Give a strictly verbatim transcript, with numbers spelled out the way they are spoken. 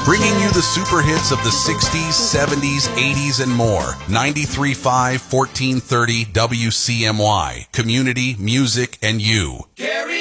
Bringing you the super hits of the sixties, seventies, eighties, and more. ninety-three point five, fourteen thirty W C M Y. Community, music, and you.